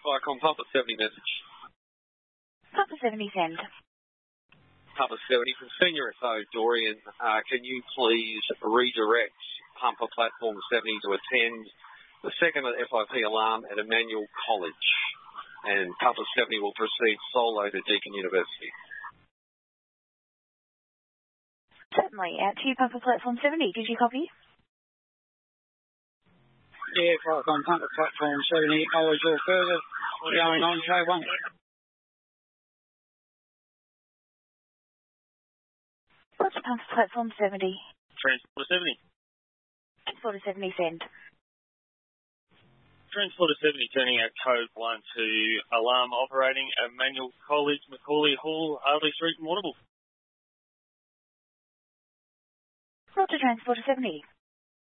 Viacom, Papa 70 message. Papa 70 send. Papa 70 from Senior FO Dorian. Can you please redirect Pumper Platform 70 to attend the second FIP alarm at Emmanuel College? And Papa 70 will proceed solo to Deakin University. Certainly. Out to you, Pumper Platform 70. Did you copy? Yeah, Viacom, Pumper Platform 70. Always all further. Going on, J1. What's Pumper Platform 70? Transporter 70. Transporter 70 send. Transporter 70 turning out code 1 to alarm operating at Emmanuel College, Macaulay Hall, Ardley Street, Warrnambool. Roger, Transporter 70.